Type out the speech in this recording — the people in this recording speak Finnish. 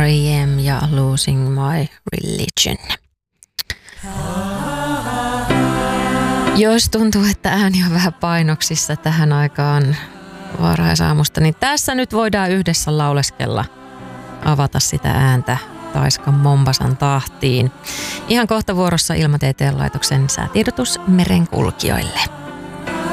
R.E.M. ja Losing My Religion. Jos tuntuu, että ääni on vähän painoksissa tähän aikaan varhaisaamusta, niin tässä nyt voidaan yhdessä lauleskella, avata sitä ääntä Taiskan Mombasan tahtiin. Ihan kohta vuorossa Ilmatieteen laitoksen säätiedotus merenkulkijoille.